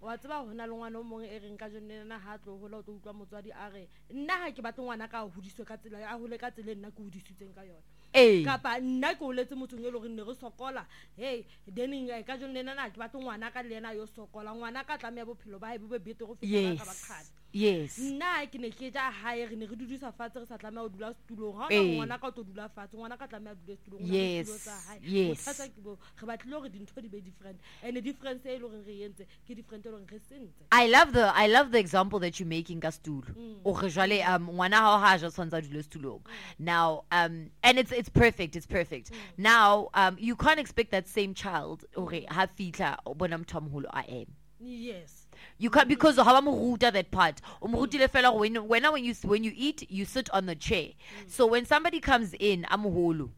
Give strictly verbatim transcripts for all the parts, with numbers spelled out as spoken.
wa tseba hona le ngwana o mong e reng ka jone nna ha tlo hola o tlo utlwa motswadi a re nna ha ke batla ngwana ka hodiswe ka tsela a hole ka tsela nna ke hodisitseng ka yona Eh. kapa nna ke o letse motsong e le gore ne re sokola hey then ka jone nna ke batla ngwana ka le yena yo sokola ngwana ka tlameya bophelo ba hae bo be bete go feta ka ba khadi yes nna ke ne ke ja hae re ne re dudisa fatshe re sa tlameya go dula stulong ha Eh. ngwana ka o tlo dula fatshe ngwana ka tlameya dula stulong Yes, yes. bothata ke bo re batlile gore dintho di be different and the difference e le gore re entse ke different e le gore re sentse I love the I love the example that you're making ka stool. O re jwale um ngwana ha ha ja tshwantsa dule stulong. Now um and it's it's perfect, it's perfect. Now um you can't expect that same child ore ha fitla bona motho a moholo a em. yes You can't because how am ruta that part. Umrutile fela when when when you when you eat you sit on the chair. So when somebody comes in amuhulu.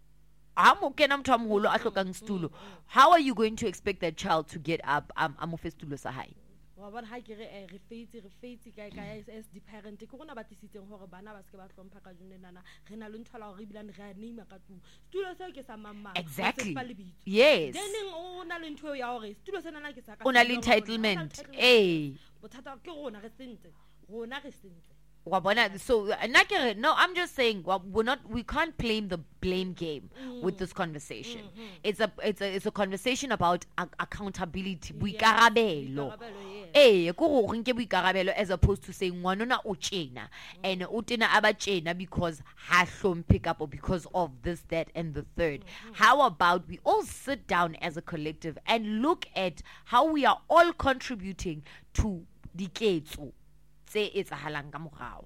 Amo kena motho a moholo a hlokang stulo. How are you going to expect that child to get up um amofe stulo sa hae? wa bona ha ke re eh, re feitse re feitse ka ka as the parent ke gona ba tisitseng gore bana ba se ke ba hlompha ka jone nana re na le nthola gore bilane re a name ka tu stulo se ke sa mamma Exactly. Yes. then o na le ntho ya gore stulo se nana ke sa ka O na le entitlement. Eh. bothata ke gona re sentse gona re sentse Wabona, so uh, nakere, no, I'm just saying well, we're not we can't blame the blame game Mm. with this conversation. Mhm. It's a it's a it's a conversation about a- accountability. Yes, Boikarabelo. boikarabelo, yes. Eh, ko go re nke boikarabelo as opposed to saying ngwanona o tjena and o tena aba tjena because ha hlomphe up or because of this that and the third. How about we all sit down as a collective and look at how we are all contributing to diketso tse etsahalang ka morao.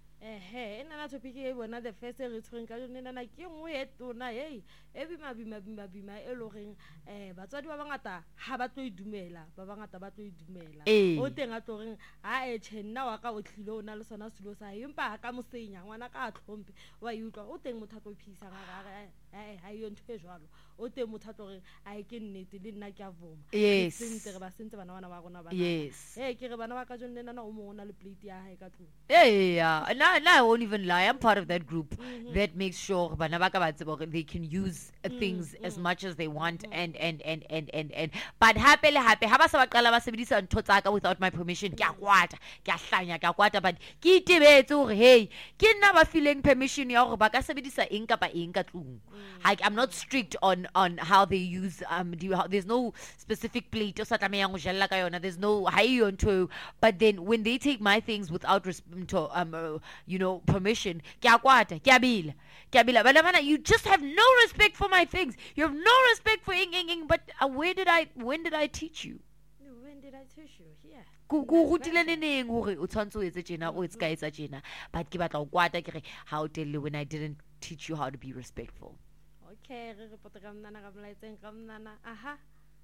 ehe e nana topic e bona the first re tshweng ka jone nana ke ngwe e tona hey e bima bima bima bima e lo reng eh batswadi ba bangata ha ba tlo idumela ba bangata ba tlo idumela Eh. o teng a tlo reng ha e tšhenna wa ka o tlhile o na le sona selo sa empa ka mosenya ngwana ka a tlhompe wa iutlwa o teng motho a tlo phisa ga ga eh ha yo ntwe jwalo o teng motho a tlo reng a e ke nnete le nna ke a voma Yes. sentse re ba sentse bana bana ba rona bana Yes. eh ke re bana ba ka jone nana o mong o na le plate ya hae ka tlung Yeah, yeah, yeah. And I, and I won't even lie. I'm part of that group Mhm. that makes sure bana ba ka ba tseba hore they can use uh, Mm, things as mm. much as they want and and and and and and. But happy le happy. Ha ba sa ba qala ba sebedisa ntho tsa ka without my permission. Ke a kwata, ke a hlanya, ke a kwata. But ke itebetse hore hey, ke nna ba feeling permission ya hore ba ka sebedisa eng kapa eng ka tlung. Like I'm not strict on on how they use um. Do you, how, there's no specific plate o sa tlamehang ho jella ka yona. There's no ha e yonto. But then when they take my things without res- to, um uh, you know permission, ke a kwata, ke a bila, ke a bila. Bana bana, you just have no respect for my things. You have no respect for ing ing ing. But uh, where did I? When did I teach you? when did I teach you here Ku ku rutile le neng hore o tshwantse o etse tjena o etsa ka etsa tjena. But ke batla ho kwata ke re how tell you when I didn't teach you how to be respectful. okay re report ka mnana ka mlaetseng ka mnana aha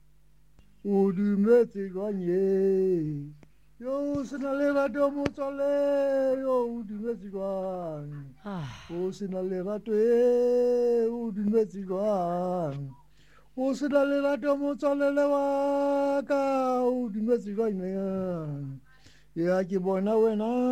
O dumetse kanye yo sena le rato motswale yo o dumetse kwane Ah. o sena le rato e o dumetse kwane o sena le rato motswale le wa ka o dumetse kwane ya ke bona wena